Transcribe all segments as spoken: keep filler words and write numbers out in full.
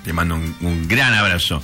Te mando un, un gran abrazo.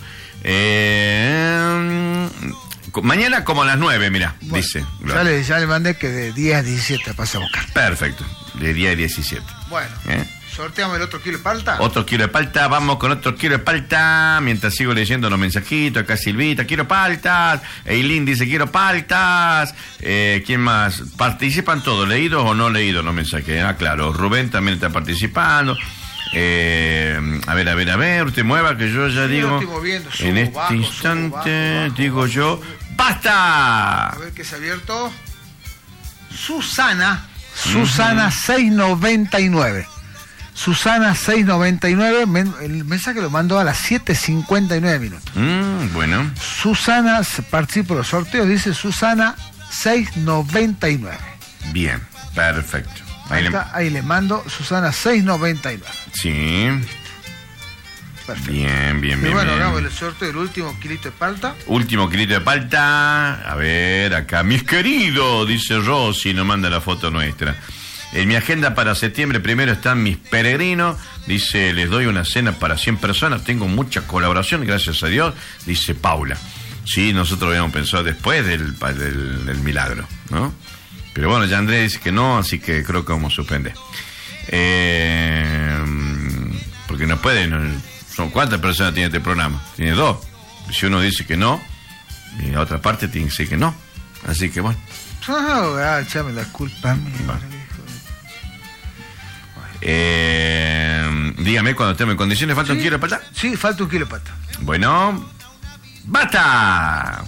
Eh, mañana como a las nueve, mira, bueno, dice. Ya le, ya le mandé que de diez a diecisiete pasa a buscar. Perfecto, de diez a diecisiete. Bueno, ¿Eh? sorteamos el otro kilo de palta. Otro kilo de palta, vamos con otro kilo de palta. Mientras sigo leyendo los mensajitos, acá Silvita, quiero paltas. Eileen dice, quiero paltas. Eh, ¿Quién más? Participan todos, leídos o no leídos los mensajes. Ah, claro, Rubén también está participando. Eh, a ver, a ver, a ver, usted mueva que yo ya sí, digo. Moviendo, subo, en este bajo, instante, subo, bajo, bajo, digo bajo, yo, subo. ¡Basta! A ver qué se ha abierto. Susana, Susana uh-huh. seiscientos noventa y nueve. Susana seiscientos noventa y nueve, men, el mensaje lo mandó a las siete cincuenta y nueve minutos. Mm, bueno. Susana participa de los sorteos, dice Susana seiscientos noventa y nueve. Bien, perfecto. Ahí, Acá, le... ahí le mando Susana seiscientos noventa y nueve. Sí. Perfecto. Bien, bien, bien. Y bueno, bien. hagamos el sorteo del último kilito de palta. Último kilito de palta. A ver, acá, mis queridos, dice Rosy, nos manda la foto nuestra. En mi agenda para septiembre primero están mis peregrinos. Dice, les doy una cena para cien personas. Tengo mucha colaboración, gracias a Dios. Dice Paula. Sí, nosotros habíamos pensado después del, del, del milagro, ¿no? Pero bueno, ya Andrés dice que no, así que creo que vamos a suspender. Eh, porque no pueden. Son ¿cuántas personas tiene este programa? Tiene dos. Si uno dice que no, y la otra parte tiene que decir que no. Así que bueno. Oh, ah, échame la culpa a mí. Bueno. Eh, dígame cuando estemos en condiciones. ¿Falta sí, un kilo de palta? Sí, falta un kilo de palta. Bueno, ¡basta!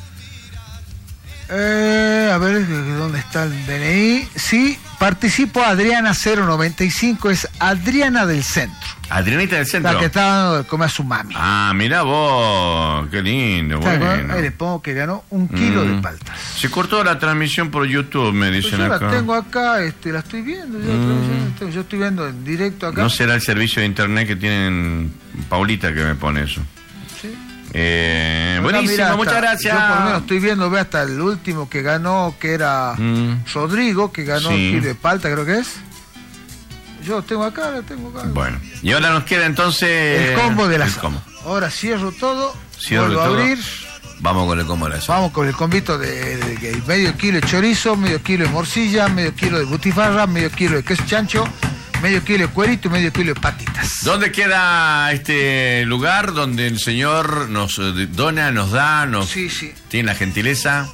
Eh, a ver, ¿dónde está el D N I? Sí, participo Adriana cero noventa y cinco, es Adriana del Centro. Adrianita del Centro. La que estaba dando de comer a su mami. Ah, mira vos, qué lindo, bueno. Ahí le pongo que ganó un kilo mm. de paltas. Se cortó la transmisión por YouTube, me dicen pues yo acá. la tengo acá, este, la estoy viendo, yo, mm. yo estoy viendo en directo acá. ¿No será el servicio de internet que tienen Paulita que me pone eso? Sí. Eh, buenísimo, mira, hasta, muchas gracias. Yo por lo menos estoy viendo, ve hasta el último que ganó, que era mm. Rodrigo, que ganó sí. un kilo de palta, creo que es. Yo tengo acá, la tengo acá. Bueno, y ahora nos queda entonces el combo de la combo. Ahora cierro todo, cierro vuelvo todo. a abrir. Vamos con el combo de la Vamos con el combito de, de, de medio kilo de chorizo, medio kilo de morcilla, medio kilo de butifarra, medio kilo de queso chancho, medio kilo de cuerito y medio kilo de patitas. ¿Dónde queda este lugar donde el señor nos dona, nos da, nos sí, sí. tiene la gentileza?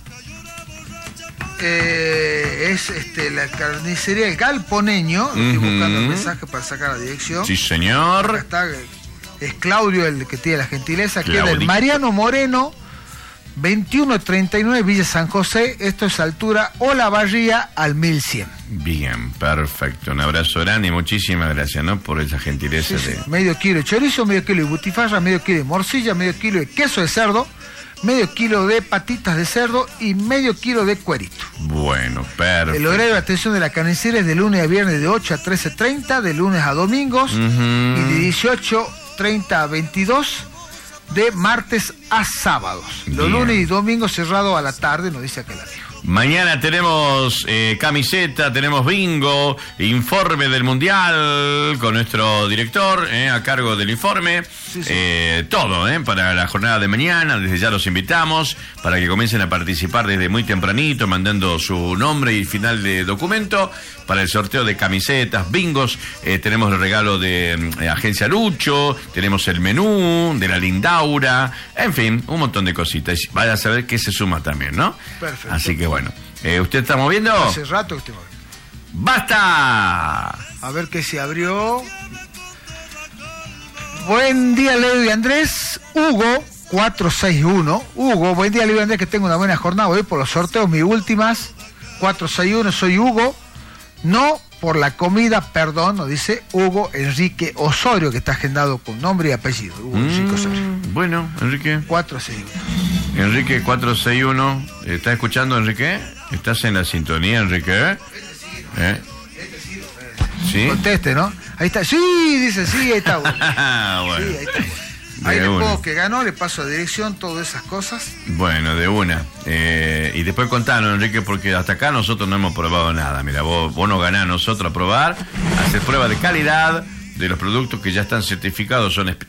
Eh, es este la carnicería El Galponeño. Uh-huh. Estoy buscando el mensaje para sacar la dirección. Sí, señor. Acá está, es Claudio el que tiene la gentileza. Queda el Mariano Moreno, veintiuno treinta y nueve, Villa San José. Esto es altura Olavarría al mil cien. Bien, perfecto. Un abrazo grande y muchísimas gracias, ¿no? Por esa gentileza. Sí, de... sí. Medio kilo de chorizo, medio kilo de butifarra, medio kilo de morcilla, medio kilo de queso de cerdo, medio kilo de patitas de cerdo y medio kilo de cuerito. Bueno, perfecto. El horario de atención de la carnicería es de lunes a viernes de ocho a trece treinta, de lunes a domingos, uh-huh. y de dieciocho treinta a veintidós, de martes a sábados. Bien. Los lunes y domingos cerrado a la tarde, nos dice aquel amigo. Mañana tenemos eh, camiseta, tenemos bingo, informe del Mundial con nuestro director eh, a cargo del informe. Sí, sí. Eh, todo eh, para la jornada de mañana. Desde ya los invitamos para que comiencen a participar desde muy tempranito, mandando su nombre y final de documento para el sorteo de camisetas, bingos. Eh, tenemos el regalo de eh, Agencia Lucho, tenemos el menú de la Lindaura, en fin, un montón de cositas. Vaya a saber qué se suma también, ¿no? Perfecto. Así que bueno, eh, ¿usted está moviendo? Hace rato que estoy moviendo. ¡Basta! A ver qué se abrió. Buen día, Leo y Andrés. Hugo, cuatro seis uno. Hugo, buen día, Leo y Andrés, que tengo una buena jornada. Voy por los sorteos, mis últimas. cuatro seis uno, soy Hugo. No por la comida, perdón, nos dice Hugo Enrique Osorio, que está agendado con nombre y apellido. Hugo mm, Enrique Osorio. Bueno, Enrique. cuatro seis uno. Enrique cuatro seis uno. ¿Estás escuchando, Enrique? ¿Estás en la sintonía, Enrique? ¿Eh? ¿Sí? Conteste, ¿no? Ahí está. Sí, dice, sí, ahí está. Bueno. Bueno. Sí, ahí está. Bueno. Ahí le pongo que ganó, le paso a dirección, todas esas cosas. Bueno, de una. Eh, y después contanos, Enrique, porque hasta acá nosotros no hemos probado nada. Mira, vos, vos nos ganás a nosotros a probar, hacer pruebas de calidad de los productos que ya están certificados, son